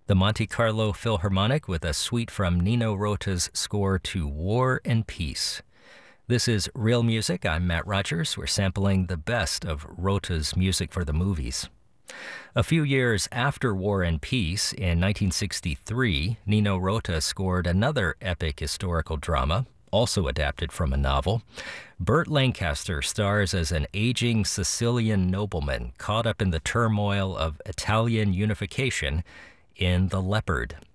The Monte Carlo Philharmonic with a suite from Nino Rota's score to War and Peace. This is Real Music. I'm Matt Rogers. We're sampling the best of Rota's music for the movies. A few years after War and Peace, in 1963, Nino Rota scored another epic historical drama, also adapted from a novel. Burt Lancaster stars as an aging Sicilian nobleman caught up in the turmoil of Italian unification in The Leopard.